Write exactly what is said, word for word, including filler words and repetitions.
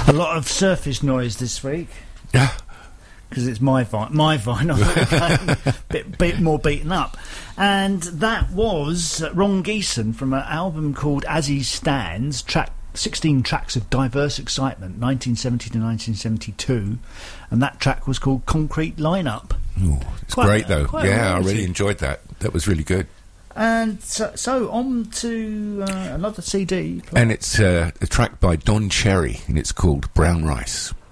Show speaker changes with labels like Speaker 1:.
Speaker 1: A lot of surface noise this week.
Speaker 2: Yeah.
Speaker 1: Because it's my vi- my vinyl, bit bit more beaten up, and that was Ron Geeson from an album called As He Stands, track sixteen tracks of diverse excitement, nineteen seventy to nineteen seventy-two, and that track was called Concrete Lineup.
Speaker 2: Ooh, it's
Speaker 1: Quite
Speaker 2: great
Speaker 1: a-
Speaker 2: though.
Speaker 1: quite a
Speaker 2: Yeah, I
Speaker 1: variety.
Speaker 2: really enjoyed that. That was really good.
Speaker 1: And so, so on to uh, another C D.
Speaker 2: And it's uh, a track by Don Cherry, and it's called Brown Rice.